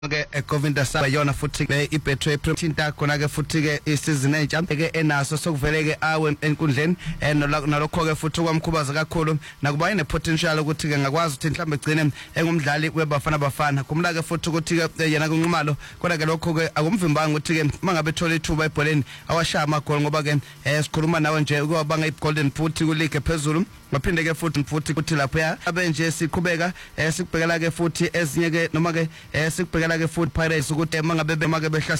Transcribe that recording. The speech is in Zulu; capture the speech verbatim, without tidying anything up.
ke Govinda Saba yona futhi ke ibetray thinta khona ke futhi ke isizini entsha ke enaso sokuvele ke awe enkundleni nalokho ke futhi kwamkhubaza kakhulu nakuba ine potential ukuthi ke ngakwazi ukuthi mhlambe egcine engumdlali webafana bafana kumla ke futhi ukuthi ke yena kunqumalo kodwa ke lokho ke akumvimbanga ukuthi ke mangabe ethola ithuba ebholeni awashaya amagoli ngoba ke sikhuluma nawe nje ukuba nge golden boot ku league phezulu baphinde ke futhi futhi kuthi lapha ya abe nje siqhubeka sikubhekela ke futhi ezinye ke noma ke sikubhekela ke futhi Pirates ukuthi mangabe mangabe behla